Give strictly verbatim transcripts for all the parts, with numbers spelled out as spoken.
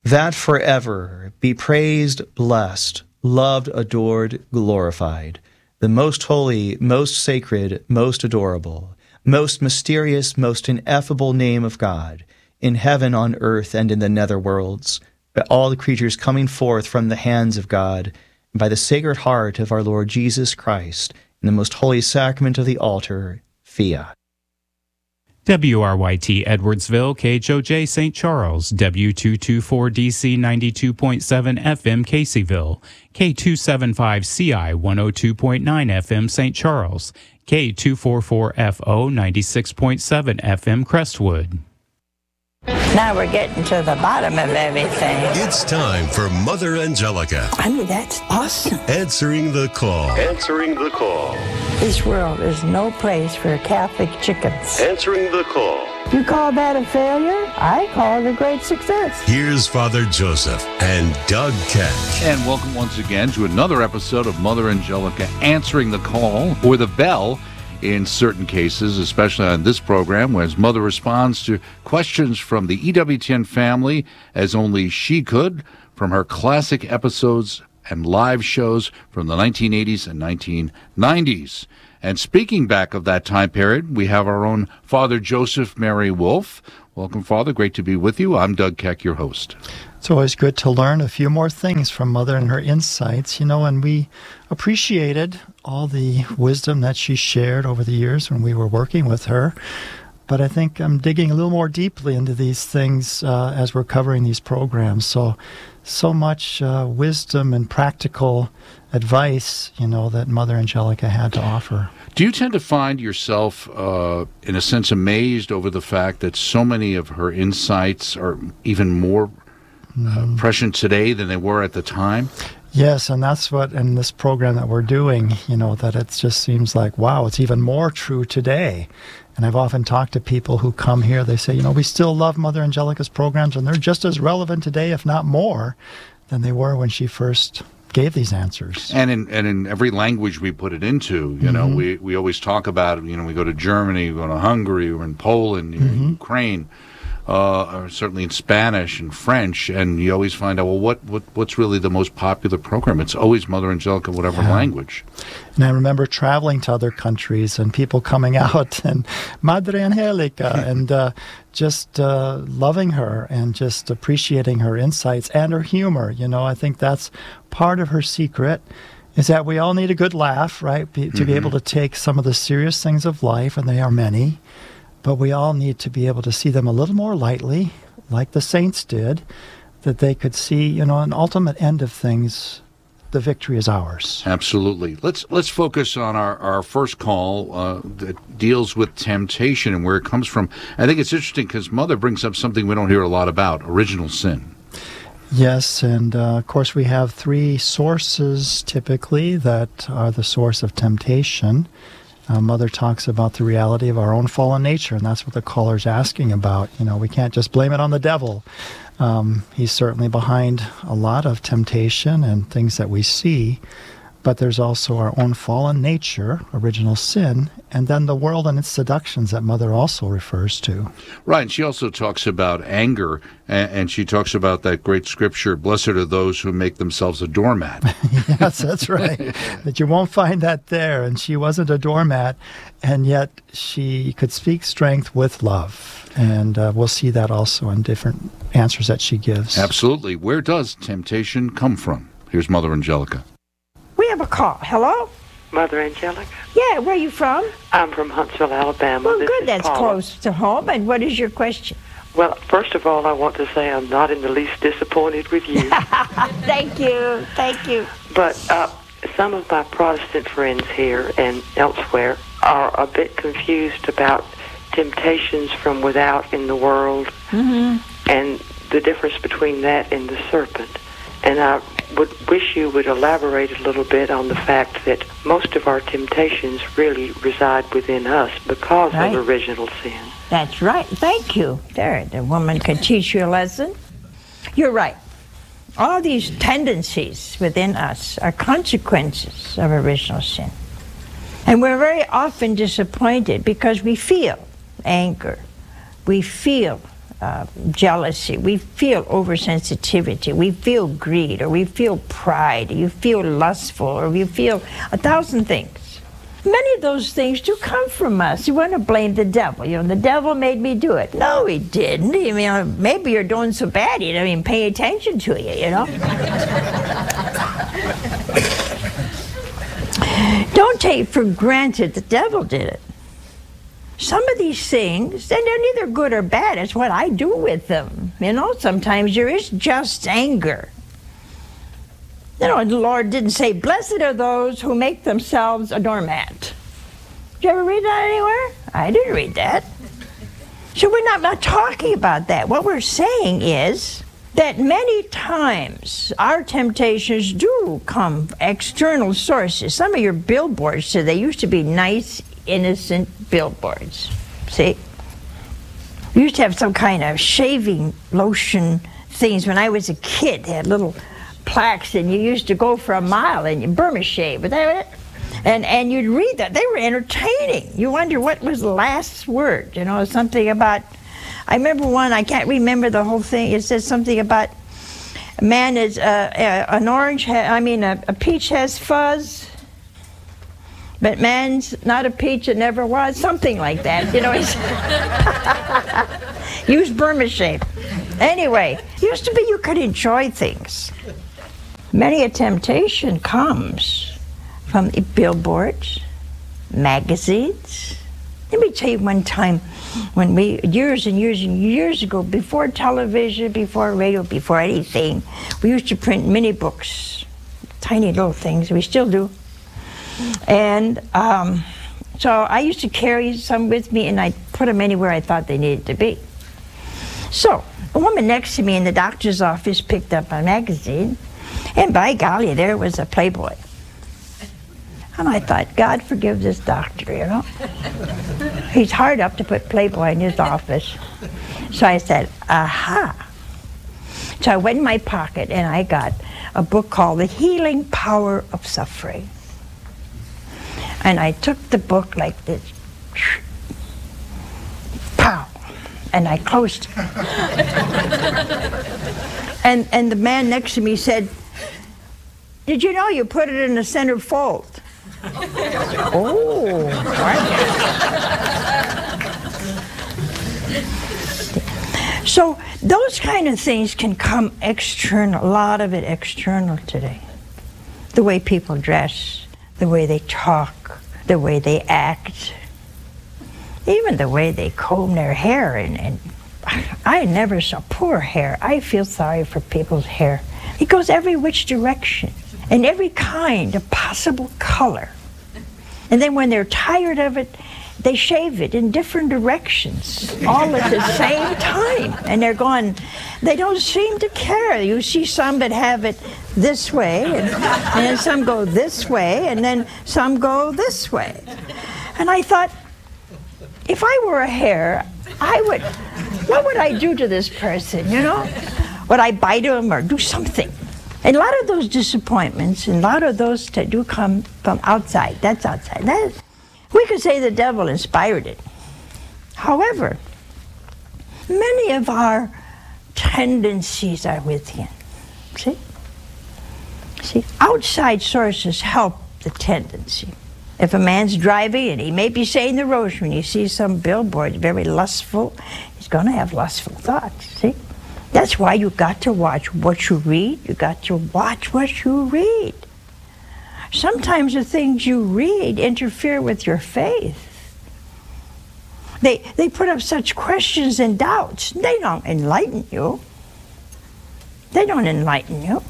that forever be praised, blessed, loved, adored, glorified, the most holy, most sacred, most adorable, most mysterious, most ineffable name of God, in heaven, on earth, and in the nether worlds, by all the creatures coming forth from the hands of God, and by the Sacred Heart of our Lord Jesus Christ, in the most holy sacrament of the altar, Fiat. W R Y T Edwardsville, K H O J Saint Charles, W two twenty-four D C ninety-two point seven F M Caseyville, K two seventy-five C I one oh two point nine F M Saint Charles, K two forty-four F O ninety-six point seven F M Crestwood. Now we're getting to the bottom of everything. It's time for Mother Angelica. I mean, that's awesome. Answering the call. Answering the call. This world is no place for Catholic chickens. Answering the call. You call that a failure? I call it a great success. Here's Father Joseph and Doug Keck. And welcome once again to another episode of Mother Angelica Answering the Call, or the bell in certain cases, especially on this program, as Mother responds to questions from the E W T N family as only she could, from her classic episodes and live shows from the nineteen eighties and nineteen nineties. And speaking back of that time period, we have our own Father Joseph Mary Wolf. Welcome, Father. Great to be with you. I'm Doug Keck, your host. It's always good to learn a few more things from Mother and her insights, you know, and we appreciated all the wisdom that she shared over the years when we were working with her. But I think I'm digging a little more deeply into these things uh, as we're covering these programs. So, so much uh, wisdom and practical advice, you know, that Mother Angelica had to offer. Do you tend to find yourself, uh, in a sense, amazed over the fact that so many of her insights are even more uh, prescient today than they were at the time? Yes, and that's what in this program that we're doing, you know, that it just seems like, wow, it's even more true today. And I've often talked to people who come here, they say, you know, we still love Mother Angelica's programs, and they're just as relevant today, if not more, than they were when she first gave these answers. And in and in every language we put it into, you know, mm-hmm. we, we always talk about, you know, we go to Germany, we go to Hungary, we're in Poland, mm-hmm. Ukraine, uh, or certainly in Spanish and French, and you always find out, well, what, what what's really the most popular program? It's always Mother Angelica, whatever yeah. language. And I remember traveling to other countries and people coming out and Madre Angelica and uh, just uh, loving her and just appreciating her insights and her humor. You know, I think that's part of her secret, is that we all need a good laugh, right? Be, to mm-hmm. be able to take some of the serious things of life, and they are many, but we all need to be able to see them a little more lightly, like the saints did, that they could see, you know, an ultimate end of things. The victory is ours. Absolutely. Let's let's focus on our, our first call uh, that deals with temptation and where it comes from. I think it's interesting because Mother brings up something we don't hear a lot about, original sin. Yes, and uh, of course we have three sources typically that are the source of temptation. Uh, Mother talks about the reality of our own fallen nature, and that's what the caller's asking about. You know, we can't just blame it on the devil. Um, he's certainly behind a lot of temptation and things that we see, but there's also our own fallen nature, original sin, and then the world and its seductions that Mother also refers to. Right, and she also talks about anger, and, and she talks about that great scripture, blessed are those who make themselves a doormat. Yes, that's right. That you won't find that there, and she wasn't a doormat, and yet she could speak strength with love, and uh, we'll see that also in different answers that she gives. Absolutely. Where does temptation come from? Here's Mother Angelica. We have a call. Hello? Mother Angelica? Yeah, where are you from? I'm from Huntsville, Alabama. Well, this good. That's Paula. Close to home. And what is your question? Well, first of all, I want to say I'm not in the least disappointed with you. Thank you. Thank you. But uh, some of my Protestant friends here and elsewhere are a bit confused about temptations from without in the world mm-hmm. and the difference between that and the serpent. And I would wish you would elaborate a little bit on the fact that most of our temptations really reside within us because right. of original sin. That's right. Thank you. There, the woman can teach you a lesson. You're right. All these tendencies within us are consequences of original sin. And we're very often disappointed because we feel anger. We feel uh, jealousy, we feel oversensitivity, we feel greed, or we feel pride, or you feel lustful, or you feel a thousand things. Many of those things do come from us. You want to blame the devil. You know, the devil made me do it. No, he didn't. I mean, maybe you're doing so bad, he didn't even pay attention to you, you know? Don't take for granted the devil did it. Some of these things, and they're neither good or bad, it's what I do with them. You know, sometimes there is just anger. You know, the Lord didn't say, blessed are those who make themselves a doormat. Did you ever read that anywhere? I didn't read that. So we're not, not talking about that. What we're saying is that many times our temptations do come from external sources. Some of your billboards today used to be nice, innocent billboards. See? We used to have some kind of shaving lotion things. When I was a kid, they had little plaques, and you used to go for a mile and you Burma shave. Was that it? And, and you'd read that. They were entertaining. You wonder what was the last word, you know, something about, I remember one, I can't remember the whole thing. It says something about a man is, uh, uh, an orange, ha I mean, a, a peach has fuzz, but man's not a peach, it never was. Something like that, you know. Use Burma shave. Anyway, used to be you could enjoy things. Many a temptation comes from the billboards, magazines. Let me tell you one time when we, years and years and years ago, before television, before radio, before anything, we used to print mini books, tiny little things, we still do. And um, so I used to carry some with me, and I'd put them anywhere I thought they needed to be. So a woman next to me in the doctor's office picked up a magazine, and by golly, there was a Playboy. And I thought, God forgive this doctor, you know. He's hard up to put Playboy in his office. So I said, aha. So I went in my pocket and I got a book called The Healing Power of Suffering. And I took the book like this. Pow. And I closed it. and, and the man next to me said, did you know you put it in the center fold? Oh, so those kind of things can come external, a lot of it external today. The way people dress, the way they talk, the way they act, even the way they comb their hair. And, and I never saw poor hair. I feel sorry for people's hair. It goes every which direction, in every kind of possible color. And then when they're tired of it, they shave it in different directions, all at the same time. And they're going, they don't seem to care. You see some that have it this way, and, and then some go this way, and then some go this way. And I thought, if I were a hair, I would, what would I do to this person, you know? Would I bite him or do something? And a lot of those disappointments and a lot of those that do come from outside. That's outside. That is, we could say the devil inspired it. However, many of our tendencies are within. See? See, outside sources help the tendency. If a man's driving and he may be saying the rosary and he sees some billboard very lustful, he's going to have lustful thoughts. See? That's why you got to watch what you read. You got to watch what you read. Sometimes the things you read interfere with your faith. They, they put up such questions and doubts. They don't enlighten you. They don't enlighten you.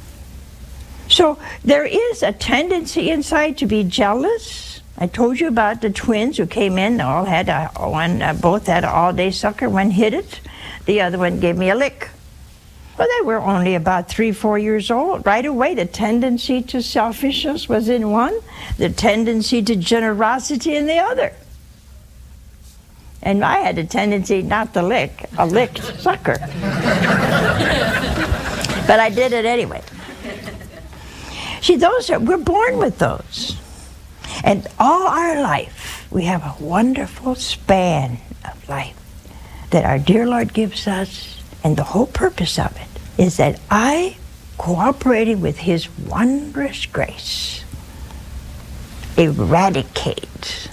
So there is a tendency inside to be jealous. I told you about the twins who came in. They all had a, one, uh, both had an all-day sucker. One hit it. The other one gave me a lick. Well, they were only about three, four years old. Right away, the tendency to selfishness was in one, the tendency to generosity in the other. And I had a tendency not to lick, a licked sucker. But I did it anyway. See, those are, we're born with those. And all our life, we have a wonderful span of life that our dear Lord gives us, and the whole purpose of it is that I, cooperating with His wondrous grace, eradicate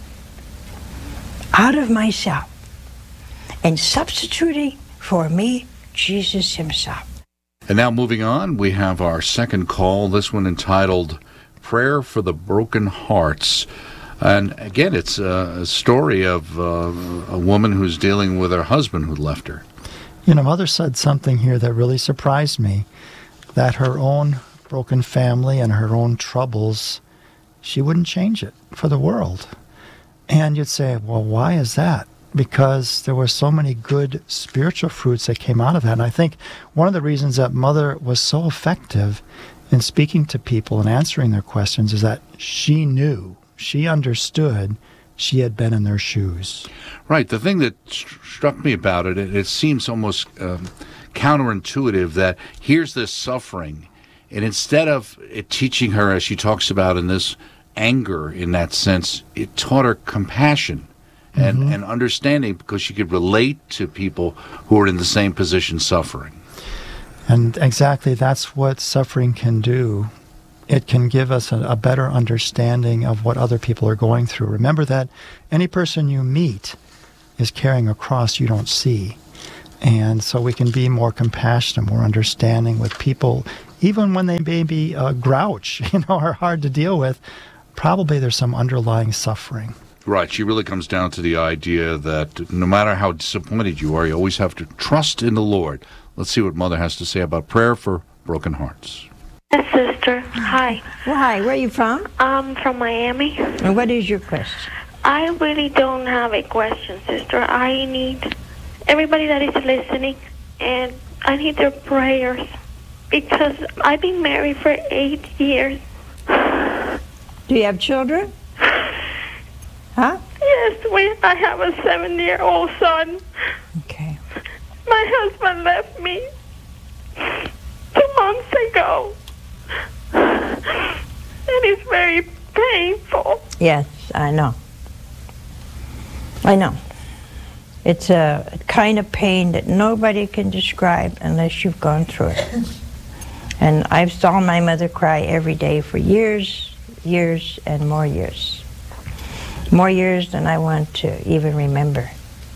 out of myself and substituting for me Jesus Himself. And now moving on, we have our second call, this one entitled Prayer for the Broken Hearts. And again, it's a, a story of uh, a woman who's dealing with her husband who left her. You know, Mother said something here that really surprised me, that her own broken family and her own troubles, she wouldn't change it for the world. And you'd say, well, why is that? Because there were so many good spiritual fruits that came out of that. And I think one of the reasons that Mother was so effective in speaking to people and answering their questions is that she knew, she understood, she had been in their shoes. Right. The thing that st- struck me about it, it, it seems almost um, counterintuitive that here's this suffering, and instead of it teaching her, as she talks about in this anger in that sense, it taught her compassion. And, mm-hmm. and understanding, because she could relate to people who are in the same position suffering. And exactly, that's what suffering can do. It can give us a, a better understanding of what other people are going through. Remember that any person you meet is carrying a cross you don't see. And so we can be more compassionate, more understanding with people, even when they may be a grouch, you know, are hard to deal with. Probably there's some underlying suffering. Right. She really comes down to the idea that no matter how disappointed you are, you always have to trust in the Lord. Let's see what Mother has to say about prayer for broken hearts. Yes, sister. Hi. Well, hi. Where are you from? I'm from Miami. And what is your question? I really don't have a question, sister. I need everybody that is listening, and I need their prayers, because I've been married for eight years. Do you have children? Huh? Yes, we. I have a seven-year-old son. Okay. My husband left me two months ago. And it's very painful. Yes, I know. I know. It's a kind of pain that nobody can describe unless you've gone through it. And I've saw my mother cry every day for years, years, and more years. More years than I want to even remember.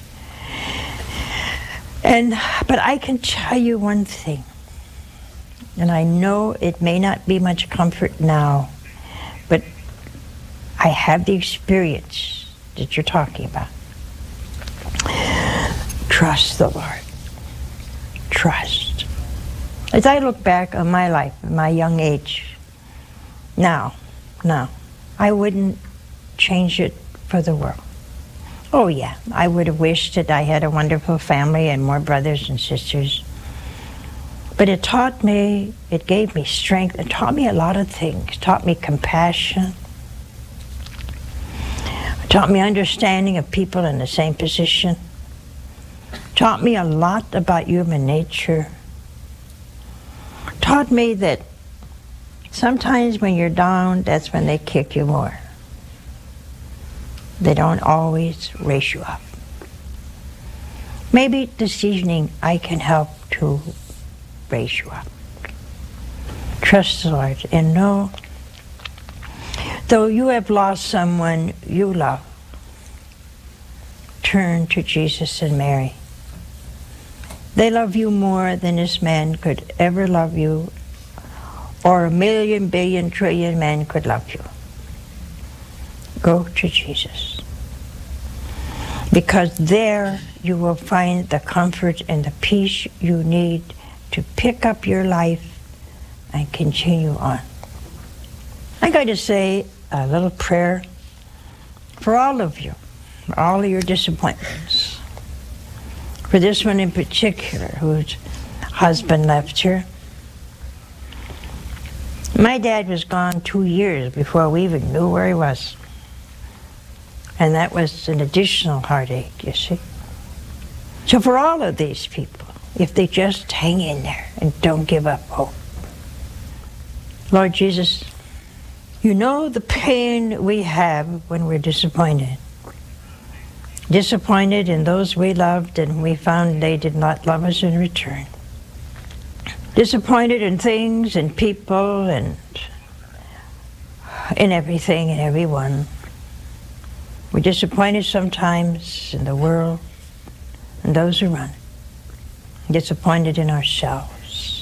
And but I can tell you one thing, and I know it may not be much comfort now, but I have the experience that you're talking about. Trust the Lord. Trust. As I look back on my life, my young age, now, now, I wouldn't change it for the world. Oh yeah, I would have wished that I had a wonderful family and more brothers and sisters. But it taught me, it gave me strength, it taught me a lot of things. It taught me compassion. It taught me understanding of people in the same position. It taught me a lot about human nature. It taught me that sometimes when you're down, that's when they kick you more. They don't always raise you up. Maybe this evening I can help to raise you up. Trust the Lord and know, though you have lost someone you love, turn to Jesus and Mary. They love you more than this man could ever love you, or a million, billion, trillion men could love you. Go to Jesus. Because there you will find the comfort and the peace you need to pick up your life and continue on. I'm going to say a little prayer for all of you, for all of your disappointments. For this one in particular, whose husband left her. My dad was gone two years before we even knew where he was. And that was an additional heartache, you see. So for all of these people, if they just hang in there and don't give up hope. Lord Jesus, you know the pain we have when we're disappointed. disappointed in those we loved and we found they did not love us in return. Disappointed in things and people and in everything and everyone. We're disappointed sometimes in the world and those around it. Disappointed in ourselves.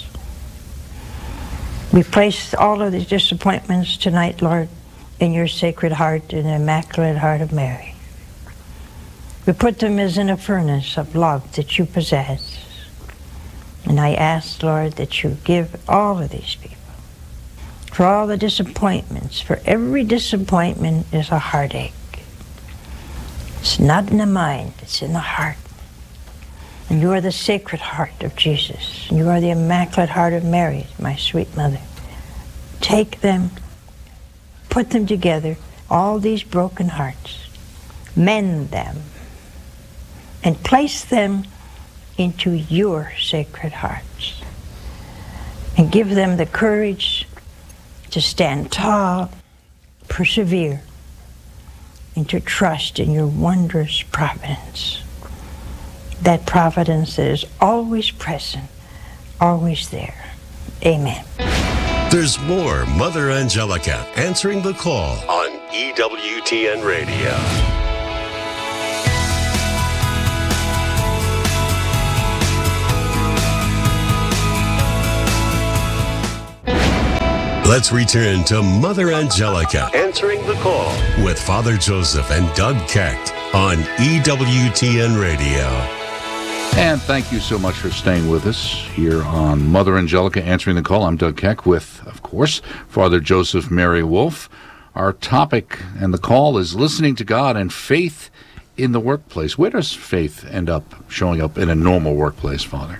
We place all of these disappointments tonight, Lord, in your sacred heart, in the Immaculate Heart of Mary. We put them as in a furnace of love that you possess. And I ask, Lord, that you give all of these people, for all the disappointments, for every disappointment is a heartache. It's not in the mind, it's in the heart. And you are the Sacred Heart of Jesus. You are the Immaculate Heart of Mary, my sweet mother. Take them, put them together, all these broken hearts, mend them, and place them into your sacred hearts. And give them the courage to stand tall, persevere, and to trust in your wondrous providence. That providence that is always present, always there. Amen. There's more Mother Angelica answering the call on E W T N Radio. Let's return to Mother Angelica answering the call with Father Joseph and Doug Keck on E W T N Radio. And thank you so much for staying with us here on Mother Angelica Answering the Call. I'm Doug Keck with, of course, Father Joseph Mary Wolf. Our topic and the call is listening to God and faith in the workplace. Where does faith end up showing up in a normal workplace, Father?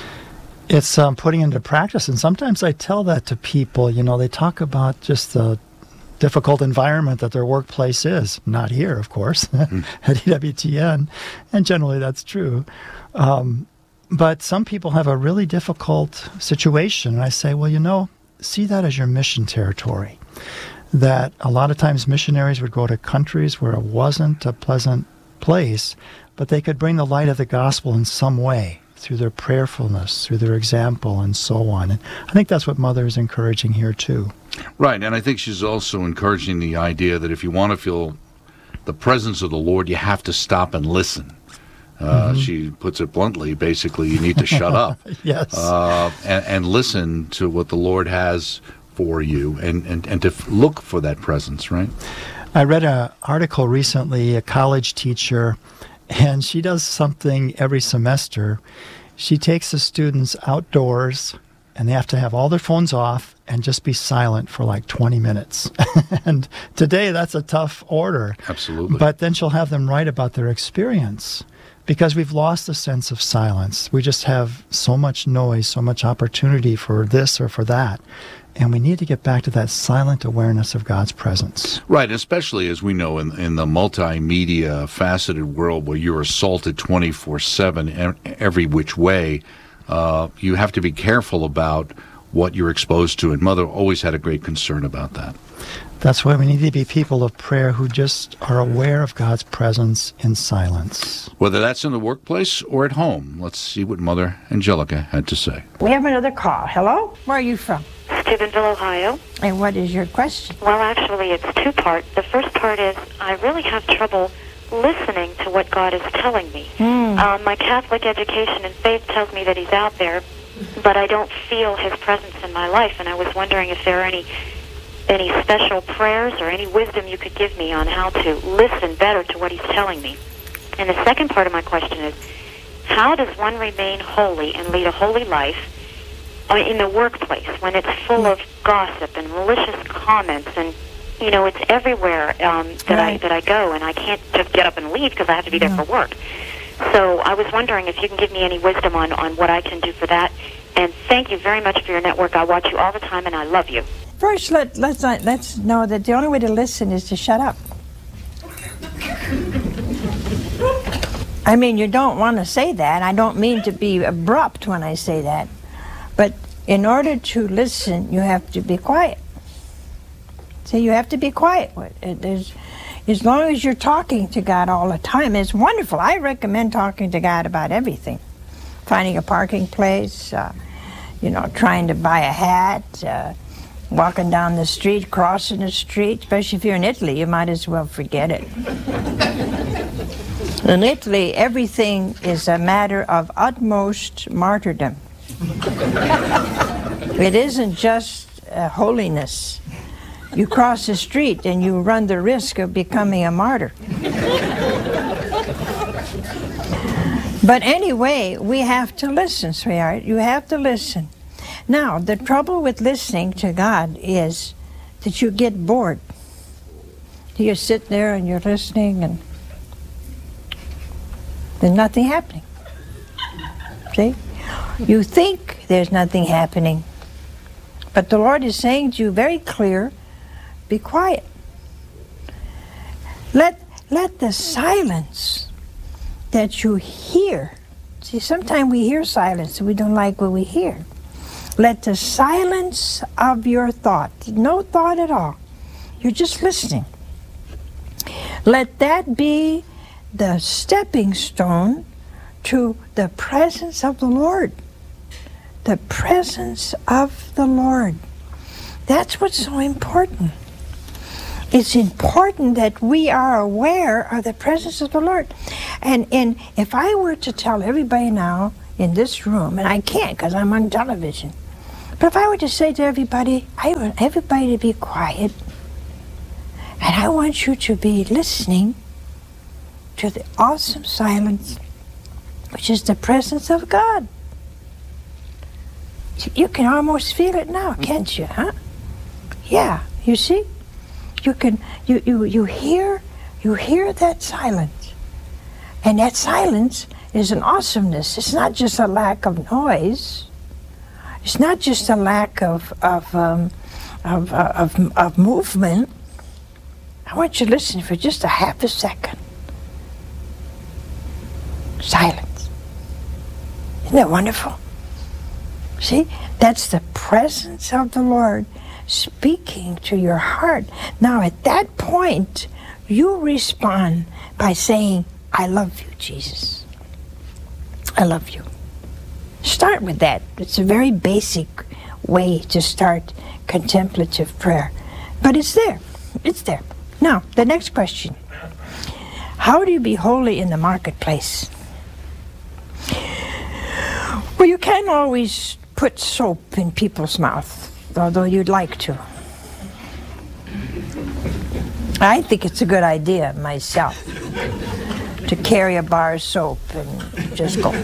It's um, putting into practice, and sometimes I tell that to people. You know, they talk about just the difficult environment that their workplace is. Not here, of course, mm. at E W T N, and generally that's true. Um, but some people have a really difficult situation, and I say, well, you know, see that as your mission territory. That a lot of times missionaries would go to countries where it wasn't a pleasant place, but they could bring the light of the gospel in some way, through their prayerfulness, through their example, and so on. And I think that's what Mother is encouraging here, too. Right, and I think she's also encouraging the idea that if you want to feel the presence of the Lord, you have to stop and listen. Uh, mm-hmm. She puts it bluntly, basically, you need to shut up. Yes. Uh, and, and listen to what the Lord has for you, and, and, and to f- look for that presence, right? I read an article recently, a college teacher, and she does something every semester. She takes the students outdoors, and they have to have all their phones off and just be silent for like twenty minutes. And today, that's a tough order. Absolutely. But then she'll have them write about their experience, because we've lost the sense of silence. We just have so much noise, so much opportunity for this or for that. And we need to get back to that silent awareness of God's presence. Right, especially as we know in, in the multimedia faceted world where you're assaulted twenty-four seven every which way, uh, you have to be careful about what you're exposed to. And Mother always had a great concern about that. That's why we need to be people of prayer who just are aware of God's presence in silence. Whether that's in the workplace or at home. Let's see what Mother Angelica had to say. We have another call. Hello? Where are you from? Steubenville, Ohio. And what is your question? Well, actually, it's two parts. The first part is I really have trouble listening to what God is telling me. Mm. Um, my Catholic education and faith tells me that he's out there, but I don't feel his presence in my life, and I was wondering if there are any any special prayers or any wisdom you could give me on how to listen better to what he's telling me. And the second part of my question is, how does one remain holy and lead a holy life in the workplace when it's full of gossip and malicious comments, and you know, it's everywhere um, that right. I that I go, and I can't just get up and leave because I have to be there no. for work. So I was wondering if you can give me any wisdom on, on what I can do for that. And thank you very much for your network. I watch you all the time, and I love you. First, let, let's not, let's know that the only way to listen is to shut up. I mean, you don't want to say that. I don't mean to be abrupt when I say that. But in order to listen, you have to be quiet. See, you have to be quiet. There's, as long as you're talking to God all the time, it's wonderful. I recommend talking to God about everything. Finding a parking place, uh, you know, trying to buy a hat, uh, walking down the street, crossing the street, especially if you're in Italy, you might as well forget it. In Italy, everything is a matter of utmost martyrdom. It isn't just uh, holiness. You cross the street and you run the risk of becoming a martyr. But anyway, we have to listen, sweetheart. You have to listen. Now, the trouble with listening to God is that you get bored. You sit there and you're listening and there's nothing happening. See? You think there's nothing happening. But the Lord is saying to you very clear, be quiet. Let, let the silence that you hear, see, sometimes we hear silence and we don't like what we hear. Let the silence of your thought, no thought at all, you're just listening. Let that be the stepping stone to the presence of the Lord. The presence of the Lord. That's what's so important. It's important that we are aware of the presence of the Lord. And, and if I were to tell everybody now in this room, and I can't because I'm on television, but if I were to say to everybody, I want everybody to be quiet, and I want you to be listening to the awesome silence, which is the presence of God. You can almost feel it now, can't you, huh? Yeah, you see? You can, you, you, you hear, you hear that silence. And that silence is an awesomeness. It's not just a lack of noise. It's not just a lack of, of, um, of, uh, of, of movement. I want you to listen for just a half a second. Silence. Isn't that wonderful? See, that's the presence of the Lord speaking to your heart. Now, at that point, you respond by saying, I love you, Jesus. I love you. Start with that. It's a very basic way to start contemplative prayer. But it's there. It's there. Now, the next question. How do you be holy in the marketplace? Well, you can't always put soap in people's mouth, although you'd like to. I think it's a good idea myself to carry a bar of soap and just go.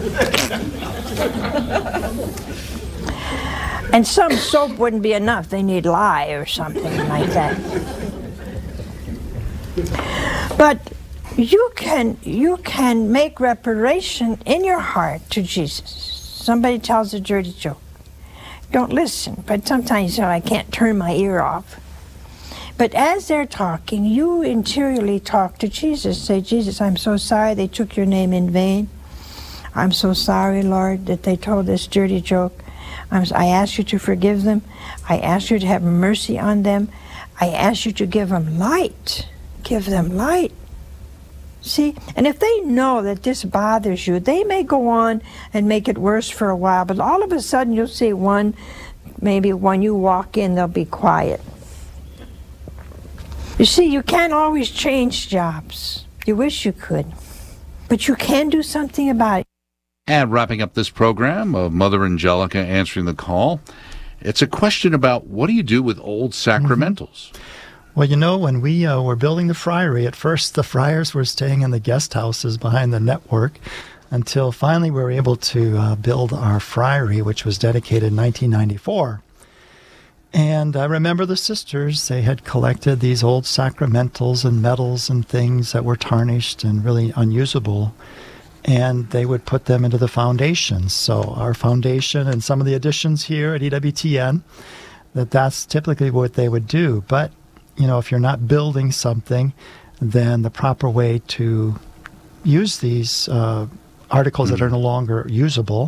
And some soap wouldn't be enough. They need lye or something like that. But you can you can make reparation in your heart to Jesus. Somebody tells a dirty joke. Don't listen, but sometimes you know, I can't turn my ear off. But as they're talking, you interiorly talk to Jesus. Say, Jesus, I'm so sorry they took your name in vain. I'm so sorry, Lord, that they told this dirty joke. I'm, I ask you to forgive them. I ask you to have mercy on them. I ask you to give them light. Give them light. See, and if they know that this bothers you, they may go on and make it worse for a while, but all of a sudden you'll see one, maybe when you walk in, they'll be quiet. You see, you can't always change jobs. You wish you could, but you can do something about it. And wrapping up this program of Mother Angelica answering the call, it's a question about what do you do with old sacramentals? Mm-hmm. Well, you know, when we uh, were building the friary, at first the friars were staying in the guest houses behind the network until finally we were able to uh, build our friary, which was dedicated in nineteen ninety-four. And I remember the sisters, they had collected these old sacramentals and medals and things that were tarnished and really unusable, and they would put them into the foundations. So our foundation and some of the additions here at E W T N, that that's typically what they would do. But you know, if you're not building something, then the proper way to use these uh, articles mm. that are no longer usable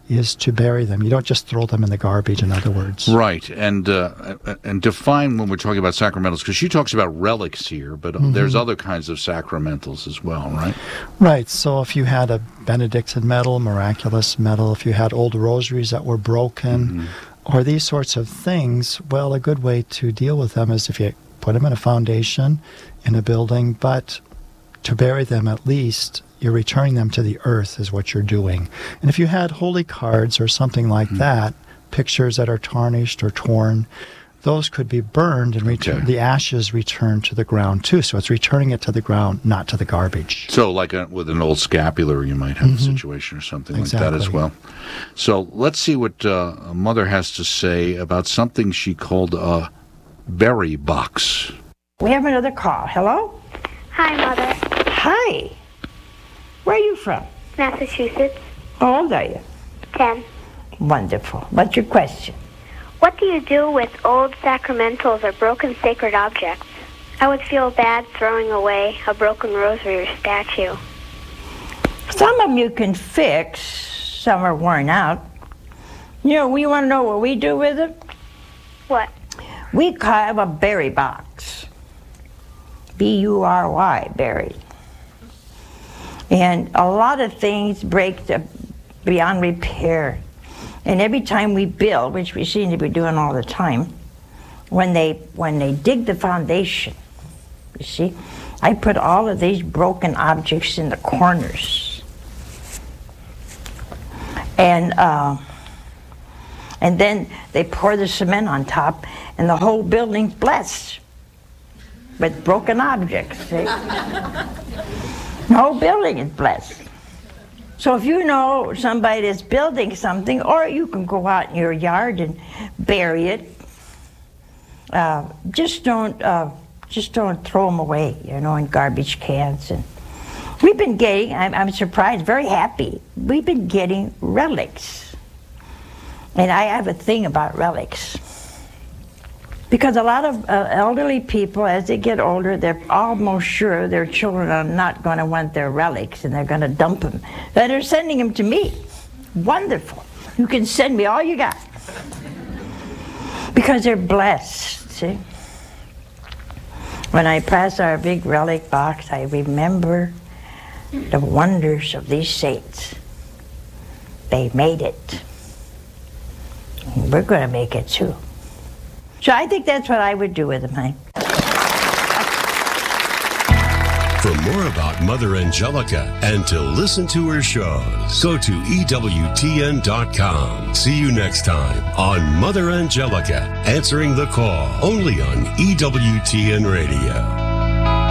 is to bury them. You don't just throw them in the garbage, in other words. Right, and uh, and define when we're talking about sacramentals, because she talks about relics here, but mm-hmm. there's other kinds of sacramentals as well, right? Right, so if you had a Benedictine medal, miraculous medal, if you had old rosaries that were broken, mm-hmm. or these sorts of things, well, a good way to deal with them is if you put them in a foundation in a building, but to bury them at least, you're returning them to the earth is what you're doing. And if you had holy cards or something like mm-hmm. that, pictures that are tarnished or torn, those could be burned and return, okay. the ashes return to the ground too. So it's returning it to the ground, not to the garbage. So like a, with an old scapular, you might have mm-hmm. a situation or something exactly. like that as well. So let's see what uh, Mother has to say about something she called a berry box. We have another call. Hello? Hi, Mother. Hi. Where are you from? Massachusetts. How old are you? Ten. Wonderful. What's your question? What do you do with old sacramentals or broken sacred objects? I would feel bad throwing away a broken rosary or statue. Some of them you can fix. Some are worn out. You know, we want to know what we do with them? What? We have a berry box. B U R Y, berry. And a lot of things break the, beyond repair. And every time we build, which we seem to be doing all the time, when they when they dig the foundation, you see, I put all of these broken objects in the corners. And uh, and then they pour the cement on top, and the whole building's blessed with broken objects. See? The whole building is blessed. So if you know somebody that's building something, or you can go out in your yard and bury it, uh, just don't uh, just don't throw them away, you know, in garbage cans. And we've been getting, I'm, I'm surprised, very happy, we've been getting relics. And I have a thing about relics. Because a lot of uh, elderly people, as they get older, they're almost sure their children are not going to want their relics and they're going to dump them. But they're sending them to me. Wonderful. You can send me all you got. Because they're blessed, see? When I pass our big relic box, I remember the wonders of these saints. They made it. And we're going to make it too. So I think that's what I would do with them, honey. For more about Mother Angelica and to listen to her shows, go to E W T N dot com. See you next time on Mother Angelica, answering the call, only on E W T N Radio.